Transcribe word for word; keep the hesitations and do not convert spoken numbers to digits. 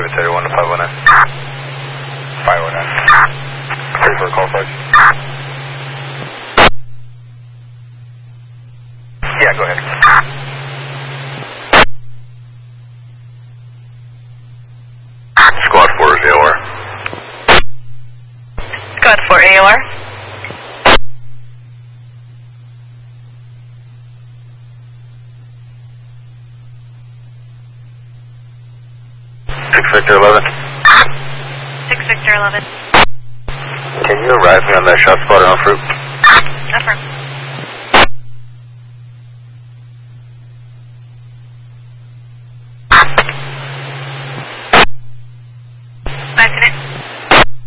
David thirty-one to five one nine. five one nine. Ready for a call, Sarge? Yeah, go ahead. Squad four is A O R. Squad four A O R. six Victor eleven. six Victor eleven. Can you arrive me on that shot spot on route? Affirm.